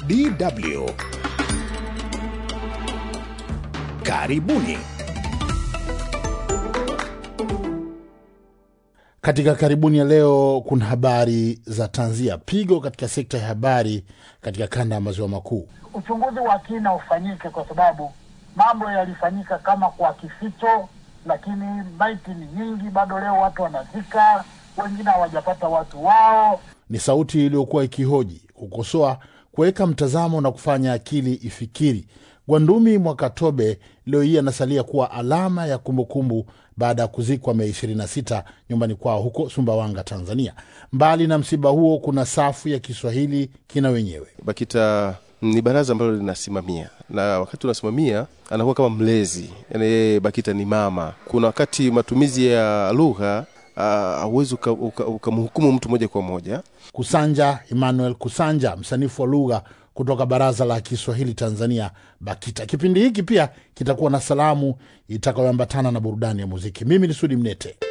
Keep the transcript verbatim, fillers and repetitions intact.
D W. Karibuni. Katika karibuni ya leo kuna habari za tanzia pigo katika sekta ya habari katika kanda ya maziwa makuu. Uchunguzi wa kina ufanyike kwa sababu mambo yalifanyika kama kwa kificho, lakini maiti ni nyingi, bado leo watu wanazika, wengine hawajapata watu wao. Ni sauti iliyokuwa ikihoji, kukosoa, kuweka mtazamo na kufanya akili ifikiri. Gwandumi Mwakatobe leo hii anasalia kuwa alama ya kumbukumbu baada ya kuzikwa Mei ishirini na sita nyumbani kwao huko Sumbawanga, Tanzania. Mbali na msiba huo kuna safu ya Kiswahili kina wenyewe. BAKITA ni baraza ambalo linasimamia, na wakati unasimamia anakuwa kama mlezi. Yaani BAKITA ni mama. Kuna wakati matumizi ya lugha hauwezi uh, ukamhukumu mtu moja kwa moja. Kusanja Emmanuel Kusanja, msanifu wa lugha kutoka Baraza la Kiswahili Tanzania BAKITA. Kipindi hiki pia kitakuwa na salamu itakayoambatana na burudani ya muziki. Mimi ni Sudi Mnete.